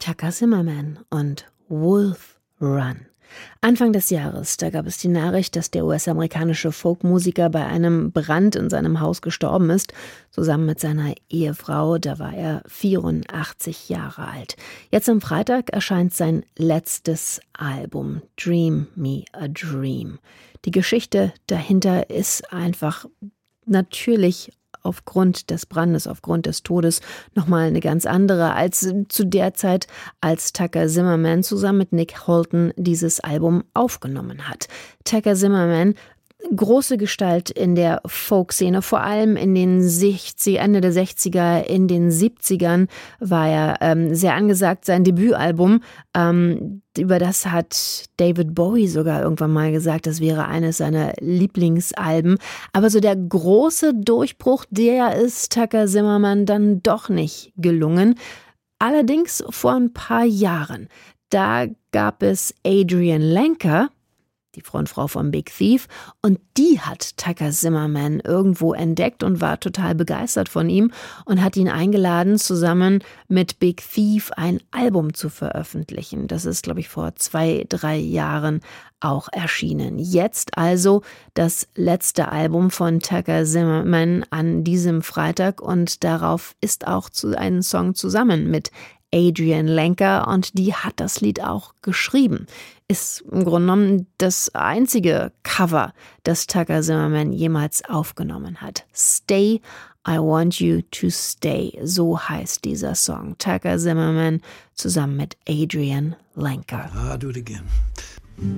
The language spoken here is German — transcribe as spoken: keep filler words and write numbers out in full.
Tucker Zimmerman und Wolf Run. Anfang des Jahres, da gab es die Nachricht, dass der U S-amerikanische Folkmusiker bei einem Brand in seinem Haus gestorben ist, zusammen mit seiner Ehefrau. Da war er vierundachtzig Jahre alt. Jetzt am Freitag erscheint sein letztes Album, Dream Me a Dream. Die Geschichte dahinter ist einfach natürlich aufgrund des Brandes, aufgrund des Todes nochmal eine ganz andere als zu der Zeit, als Tucker Zimmerman zusammen mit Nick Holton dieses Album aufgenommen hat. Tucker Zimmerman, große Gestalt in der Folkszene, vor allem in den sechziger, Ende der sechziger, in den siebzigern war er ähm, sehr angesagt. Sein Debütalbum, ähm, über das hat David Bowie sogar irgendwann mal gesagt, das wäre eines seiner Lieblingsalben. Aber so der große Durchbruch, der ist Tucker Zimmerman dann doch nicht gelungen. Allerdings vor ein paar Jahren, da gab es Adrienne Lenker, die Frontfrau von Big Thief, und die hat Tucker Zimmerman irgendwo entdeckt und war total begeistert von ihm und hat ihn eingeladen, zusammen mit Big Thief ein Album zu veröffentlichen. Das ist, glaube ich, vor zwei, drei Jahren auch erschienen. Jetzt also das letzte Album von Tucker Zimmerman an diesem Freitag, und darauf ist auch ein Song zusammen mit Adrienne Lenker, und die hat das Lied auch geschrieben. Ist im Grunde genommen das einzige Cover, das Tucker Zimmerman jemals aufgenommen hat. Stay, I Want You to Stay, so heißt dieser Song. Tucker Zimmerman zusammen mit Adrienne Lenker. I'll do it again.